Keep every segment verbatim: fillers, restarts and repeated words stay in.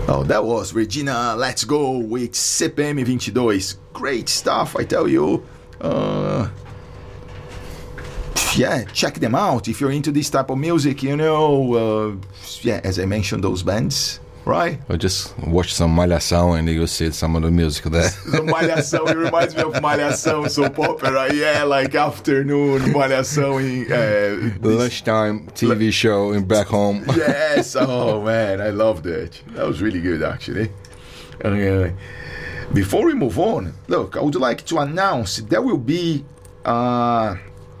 Oh, that was Regina Let's Go with C P M twenty-two. Great stuff, I tell you. Uh, yeah, check them out if you're into this type of music, you know. Uh, yeah, as I mentioned, those bands, right? Or just watch some Malhação and you'll see some of the music there. The Malhação, it reminds me of Malhação soap opera. Yeah, like afternoon Malhação in uh, lunchtime T V show in back home. Yes, oh man, I loved it. That was really good, actually. Uh, before we move on, look, I would like to announce there will be uh,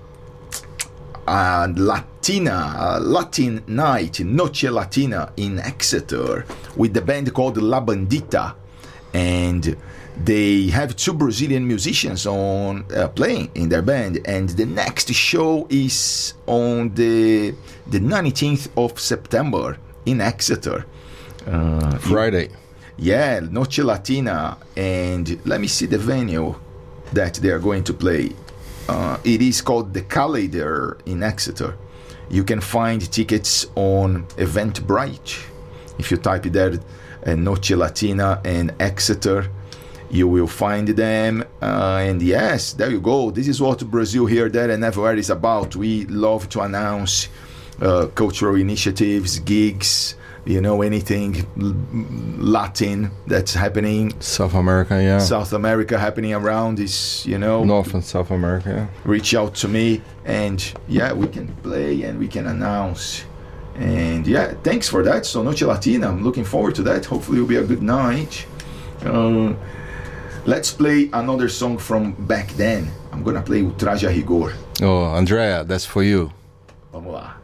a Latina, a Latin night, Noche Latina in Exeter with the band called La Bandita, and they have two Brazilian musicians on uh, playing in their band, and the next show is on the the nineteenth of September in Exeter. Uh, Friday. Yeah, Noche Latina, and let me see the venue that they are going to play. Uh, it is called the Calendar in Exeter. You can find tickets on Eventbrite. If you type there uh, Noche Latina and Exeter, you will find them. Uh, and yes, there you go. This is what Brazil Here, There and Everywhere is about. We love to announce uh, cultural initiatives, gigs, you know, anything Latin that's happening. South America, yeah. South America happening around is, you know. North and South America, yeah. Reach out to me and, yeah, we can play and we can announce. And, yeah, thanks for that. So, Noche Latina, I'm looking forward to that. Hopefully it'll be a good night. Uh, let's play another song from back then. I'm going to play Ultraje a Rigor. Oh, Andrea, that's for you. Vamos lá.